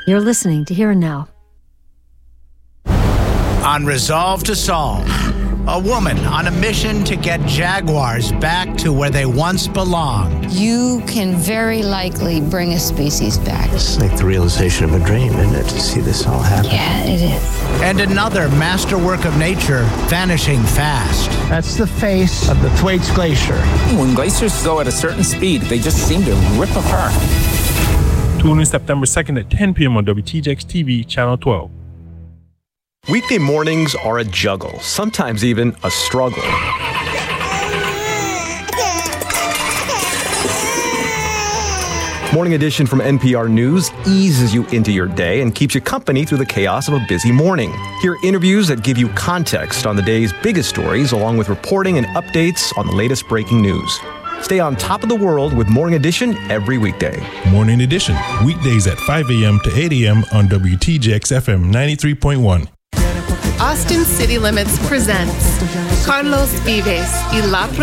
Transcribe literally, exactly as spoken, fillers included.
You're listening to Here and Now. On Resolve to Solve, a woman on a mission to get jaguars back to where they once belonged. You can very likely bring a species back. It's like the realization of a dream, isn't it, to see this all happen? Yeah, it is. And another masterwork of nature vanishing fast. That's the face of the Thwaites Glacier. When glaciers go at a certain speed, they just seem to rip apart. Tune in September second at ten p.m. on W T J X T V, Channel twelve. Weekday mornings are a juggle, sometimes even a struggle. Morning Edition from N P R News eases you into your day and keeps you company through the chaos of a busy morning. Hear interviews that give you context on the day's biggest stories, along with reporting and updates on the latest breaking news. Stay on top of the world with Morning Edition every weekday. Morning Edition, weekdays at five a.m. to eight a.m. on W T J X F M ninety-three point one. Austin City Limits presents Carlos Vives y La